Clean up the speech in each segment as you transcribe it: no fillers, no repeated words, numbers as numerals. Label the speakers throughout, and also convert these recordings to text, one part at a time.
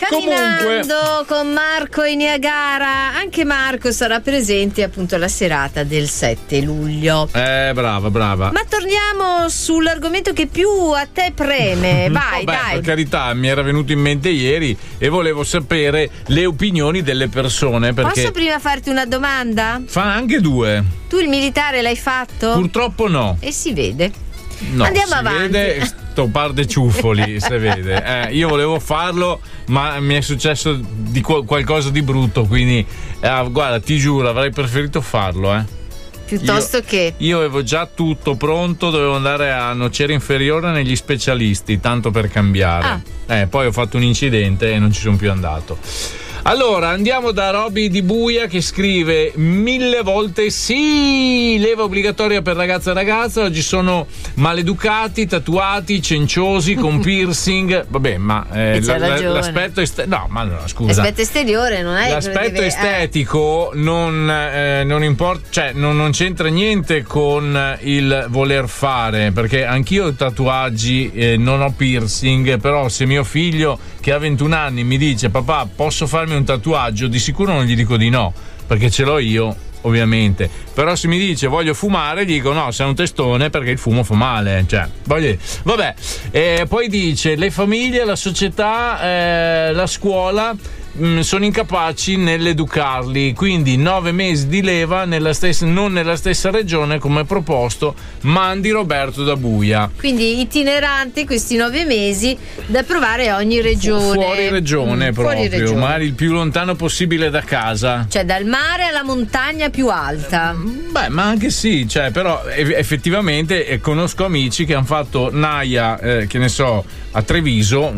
Speaker 1: Camminando con Marco e Niagara. Anche Marco sarà presente appunto la serata del 7 luglio.
Speaker 2: Brava.
Speaker 1: Ma torniamo sull'argomento che più a te preme. Vai, dai.
Speaker 2: Per carità, mi era venuto in mente ieri e volevo sapere le opinioni delle persone. Perché
Speaker 1: posso prima farti una domanda?
Speaker 2: Fa anche due.
Speaker 1: Tu il militare l'hai fatto?
Speaker 2: Purtroppo no.
Speaker 1: E si vede.
Speaker 2: No,
Speaker 1: andiamo
Speaker 2: si
Speaker 1: avanti.
Speaker 2: Vede sto par de ciuffoli, se vede. Io volevo farlo, ma mi è successo di qualcosa di brutto, quindi guarda, ti giuro, avrei preferito farlo,
Speaker 1: piuttosto che
Speaker 2: io avevo già tutto pronto, dovevo andare a Nocera Inferiore negli specialisti, tanto per cambiare. Poi ho fatto un incidente e non ci sono più andato. Allora, andiamo da Roby di Buia che scrive 1000 volte sì, leva obbligatoria per ragazza e ragazza, oggi sono maleducati, tatuati, cenciosi, con piercing. Vabbè, ma l'aspetto
Speaker 1: l'aspetto esteriore non è
Speaker 2: l'aspetto estetico non importa, cioè non c'entra niente con il voler fare, perché anch'io ho tatuaggi, non ho piercing, però se mio figlio che ha 21 anni mi dice papà posso farmi un tatuaggio, di sicuro non gli dico di no, perché ce l'ho io ovviamente, però se mi dice voglio fumare gli dico no, sei un testone perché il fumo fa male, cioè vabbè. Poi dice le famiglie, la società, la scuola sono incapaci nell'educarli, quindi 9 mesi di leva non nella stessa regione come proposto Mandi Roberto da Buia.
Speaker 1: Quindi itineranti questi 9 mesi da provare a ogni regione.
Speaker 2: Fuori regione proprio, magari il più lontano possibile da casa.
Speaker 1: Cioè dal mare alla montagna più alta.
Speaker 2: Beh, ma anche sì, cioè, però effettivamente conosco amici che hanno fatto naia, che ne so, a Treviso,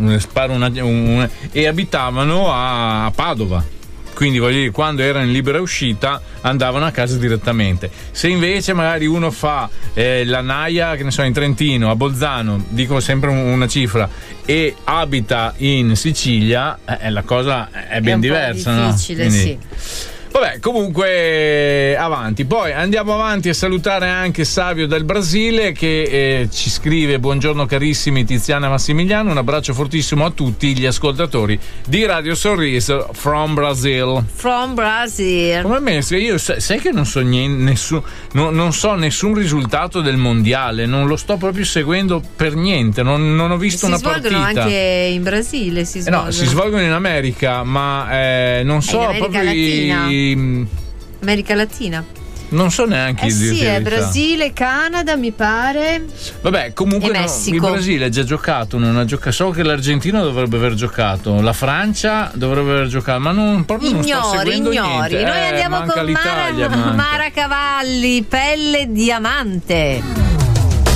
Speaker 2: e abitavano a Padova. Quindi voglio dire, quando erano in libera uscita andavano a casa direttamente. Se invece magari uno fa la naia, che ne so, in Trentino, a Bolzano, dico sempre una cifra, e abita in Sicilia, la cosa è ben diversa,
Speaker 1: no? Difficile,
Speaker 2: quindi,
Speaker 1: sì.
Speaker 2: Vabbè, comunque avanti. Poi andiamo avanti a salutare anche Savio dal Brasile che ci scrive: buongiorno carissimi Tiziana e Massimiliano, un abbraccio fortissimo a tutti gli ascoltatori di Radio Sorriso from Brazil.
Speaker 1: From Brazil.
Speaker 2: Come me, io sai che non so non so nessun risultato del mondiale, non lo sto proprio seguendo per niente, non ho visto una partita. Si
Speaker 1: svolgono anche in Brasile,
Speaker 2: no, si svolgono in America, ma non so proprio
Speaker 1: America Latina.
Speaker 2: Non so neanche
Speaker 1: sì, è Brasile, Canada, mi pare.
Speaker 2: Vabbè, comunque il Brasile ha già giocato, non ha giocato. So che l'Argentina dovrebbe aver giocato, la Francia dovrebbe aver giocato, ma non sto seguendo niente.
Speaker 1: Noi andiamo con Mara Cavalli, Pelle Diamante.